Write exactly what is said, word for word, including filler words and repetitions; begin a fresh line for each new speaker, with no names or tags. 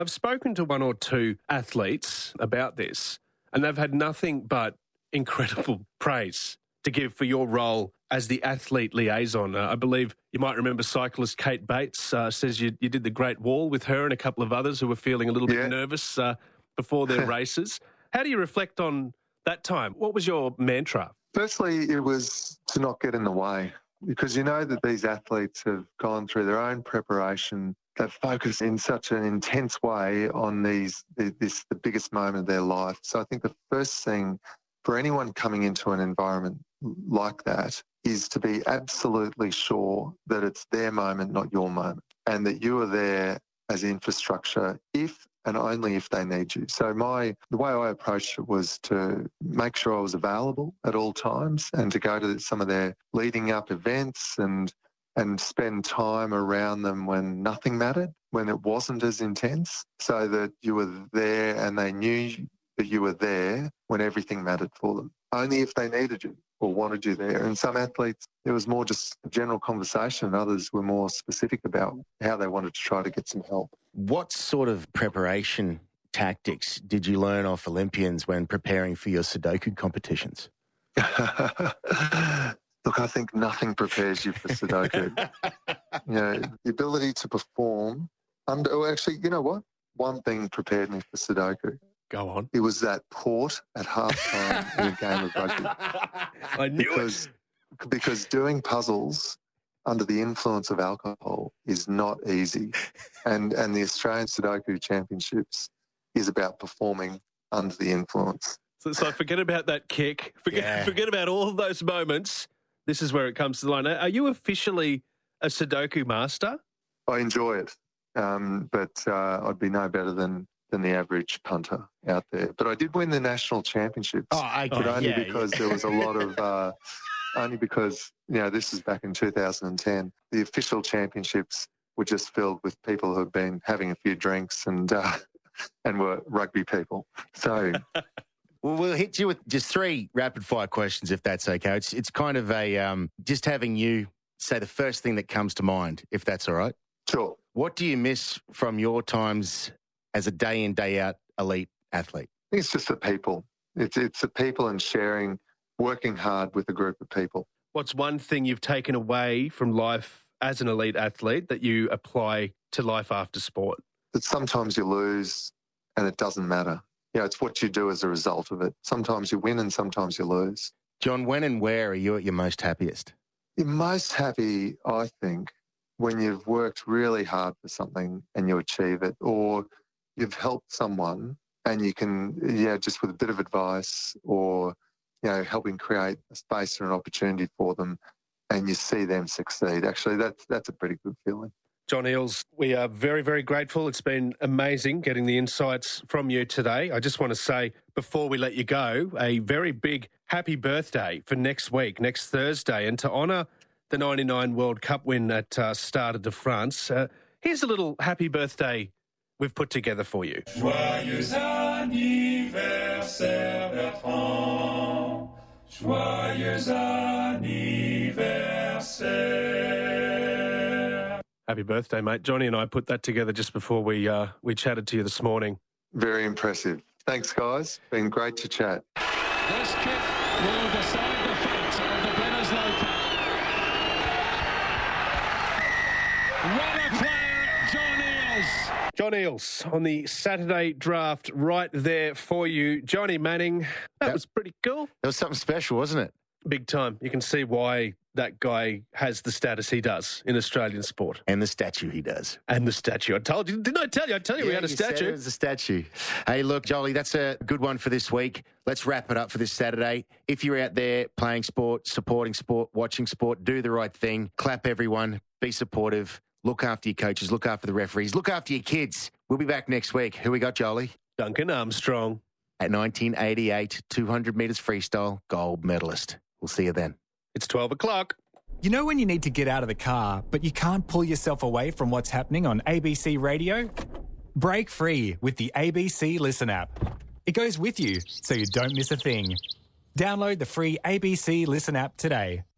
I've spoken to one or two athletes about this, and they've had nothing but incredible praise to give for your role as the athlete liaison. Uh, I believe you might remember cyclist Kate Bates uh, says you, you did the Great Wall with her and a couple of others who were feeling a little
Yeah.
bit nervous uh, before their races. How do you reflect on that time? What was your mantra?
Firstly, it was to not get in the way, because you know that these athletes have gone through their own preparation. They've focused in such an intense way on these, this, the biggest moment of their life. So I think the first thing for anyone coming into an environment like that is to be absolutely sure that it's their moment, not your moment, and that you are there as infrastructure if and only if they need you. So my the way I approached it was to make sure I was available at all times and to go to some of their leading up events and and spend time around them when nothing mattered, when it wasn't as intense, so that you were there and they knew that you were there when everything mattered for them, only if they needed you or wanted you there. And some athletes, it was more just a general conversation, and others were more specific about how they wanted to try to get some help.
What sort of preparation tactics did you learn off Olympians when preparing for your Sudoku competitions?
Look, I think nothing prepares you for Sudoku. You know, the ability to perform under, oh, actually, you know what? One thing prepared me for Sudoku.
Go on.
It was that port at half-time in a game of rugby.
I knew
because,
it.
Because doing puzzles under the influence of alcohol is not easy. And, and the Australian Sudoku Championships is about performing under the influence.
So, so forget about that kick. Forget,
Yeah.
forget about all of those moments. This is where it comes to the line. Are you officially a Sudoku master?
I enjoy it, um, but uh, I'd be no better than, than the average punter out there. But I did win the national championships,
Oh, okay.
but only
yeah,
because
yeah.
there was a lot of, uh, only because, you know, this is back in two thousand ten. The official championships were just filled with people who had been having a few drinks and uh, and were rugby people. So...
Well, we'll hit you with just three rapid-fire questions, if that's okay. It's it's kind of a um, just having you say the first thing that comes to mind, if that's all right.
Sure.
What do you miss from your times as a day-in, day-out elite athlete?
I think it's just the people. It's it's the people and sharing, working hard with a group of people.
What's one thing you've taken away from life as an elite athlete that you apply to life after sport?
That sometimes you lose and it doesn't matter. You know, it's what you do as a result of it. Sometimes you win and sometimes you lose.
John, when and where are you at your most happiest?
You're most happy, I think, when you've worked really hard for something and you achieve it, or you've helped someone and you can, you know, just with a bit of advice or, you know, helping create a space or an opportunity for them and you see them succeed. Actually, that's, that's a pretty good feeling.
John Eales, we are very, very grateful. It's been amazing getting the insights from you today. I just want to say, before we let you go, a very big happy birthday for next week, next Thursday. And to honour the ninety-nine World Cup win at uh, Stade de France, uh, here's a little happy birthday we've put together for you.
Joyeux anniversaire, Bertrand. Joyeux anniversaire.
Happy birthday, mate. Johnny and I put that together just before we uh, we chatted to you this morning.
Very impressive. Thanks, guys. Been great to chat.
This kick will decide the fate of the Bledisloe Cup. What a player, John Eales.
John Eales on the Saturday draft right there for you. Johnny Manning, that
Yep.
was pretty cool.
That was something special, wasn't it?
Big time. You can see why that guy has the status he does in Australian sport.
And the statue he does.
And the statue. I told you. Didn't I tell you? I tell you we
Yeah,
had a
you said
statue.
it was a statue. Hey, look, Jolie, that's a good one for this week. Let's wrap it up for this Saturday. If you're out there playing sport, supporting sport, watching sport, do the right thing. Clap everyone. Be supportive. Look after your coaches. Look after the referees. Look after your kids. We'll be back next week. Who we got, Jolie?
Duncan Armstrong.
At nineteen eighty-eight, two hundred metres freestyle, gold medalist. We'll see you then.
It's twelve o'clock.
You know when you need to get out of the car, but you can't pull yourself away from what's happening on A B C Radio? Break free with the A B C Listen app. It goes with you, so you don't miss a thing. Download the free A B C Listen app today.